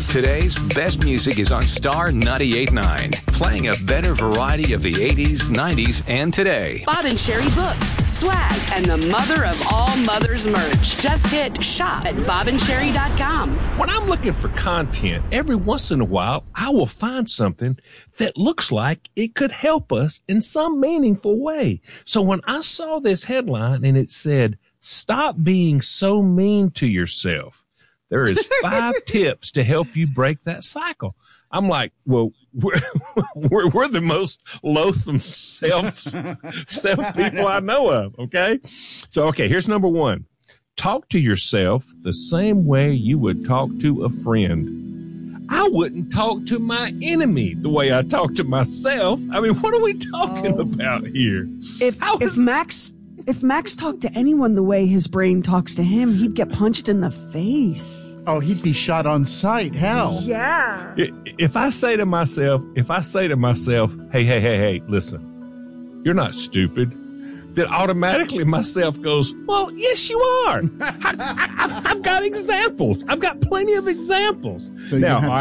Today's best music is on Star 98.9, playing a better variety of the 80s, 90s, and today. Bob and Sherry books, swag, and the mother of all mothers merch. Just hit shop at bobandsherry.com. When I'm looking for content, every once in a while, I will find something that looks like it could help us in some meaningful way. So when I saw this headline and it said, "Stop being so mean to yourself," there is 5 tips to help you break that cycle. I'm like, well, we're the most loathsome self people I know of. Okay. So, okay, here's number 1. Talk to yourself the same way you would talk to a friend. I wouldn't talk to my enemy the way I talk to myself. I mean, what are we talking about here? If Max talked to anyone the way his brain talks to him, he'd get punched in the face. Oh, he'd be shot on sight. Hell. Yeah. If I say to myself, hey, listen, you're not stupid, then automatically myself goes, well, yes, you are. I've got examples. I've got plenty of examples. So now,